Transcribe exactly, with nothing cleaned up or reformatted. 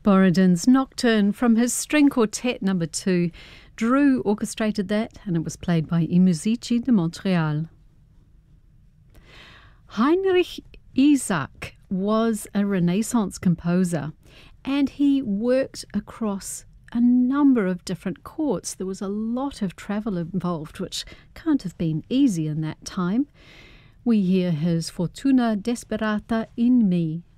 Borodin's Nocturne from his string quartet number two. Drew orchestrated that, and it was played by I Musici de Montreal. Heinrich Isaac was a Renaissance composer, and he worked across a number of different courts. There was a lot of travel involved, which can't have been easy in that time. We hear his Fortuna Desperata in Me.